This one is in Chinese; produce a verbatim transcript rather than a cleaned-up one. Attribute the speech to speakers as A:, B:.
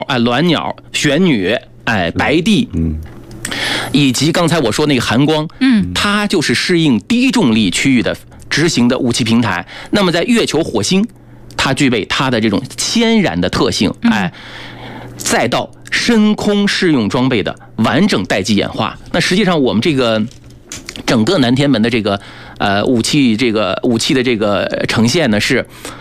A: 哎，鸾鸟、玄女，哎，白帝，
B: 嗯，
A: 以及刚才我说那个寒光，
C: 嗯，
A: 它就是适应低重力区域的执行的武器平台。那么在月球、火星，它具备它的这种天然的特性，哎，再到深空适用装备的完整待机演化。那实际上我们这个整个南天门的这个呃武器这个武器的这个呈现呢是。